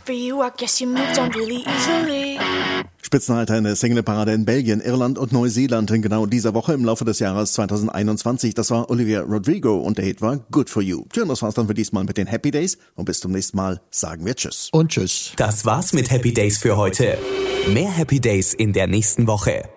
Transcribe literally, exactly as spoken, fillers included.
for you, I guess you moved on really easily. Spitzenreiter in der Singleparade in Belgien, Irland und Neuseeland in genau dieser Woche im Laufe des Jahres zwanzig einundzwanzig. Das war Olivia Rodrigo und der Hit war Good For You. Tja, das war's dann für diesmal mit den Happy Days und bis zum nächsten Mal sagen wir Tschüss. Und Tschüss. Das war's mit Happy Days für heute. Mehr Happy Days in der nächsten Woche.